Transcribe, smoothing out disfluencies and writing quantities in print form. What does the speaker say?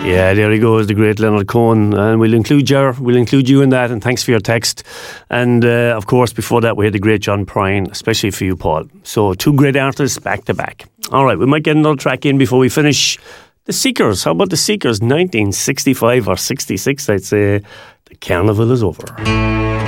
Yeah, there he goes, the great Leonard Cohen. And we'll include you in that, and thanks for your text. And of course, before that, we had the great John Prine, especially for you, Paul. So 2 great artists back to back. All right, we might get another track in before we finish. The Seekers. How about the Seekers? 1965 or 66, I'd say. The carnival is over.